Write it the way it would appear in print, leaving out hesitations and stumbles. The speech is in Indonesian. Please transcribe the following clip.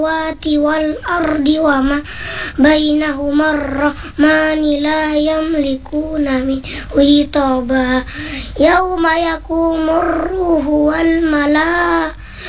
wal ardi wa ma bainahuma ar-rahmani la yamlikuna minhu hitaba yauma yakumur ruhu wal